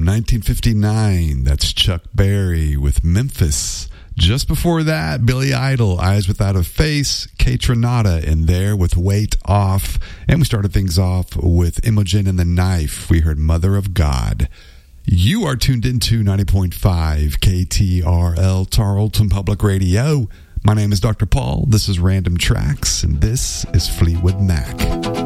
1959, that's Chuck Berry with Memphis. Just before that, Billy Idol, Eyes Without a Face, Kaytranada in there with Weight Off. And we started things off with Imogen and the Knife. We heard Mother of God. You are tuned into 90.5 KTRL, Tarleton Public Radio. My name is Dr. Paul. This is Random Tracks, and this is Fleetwood Mac.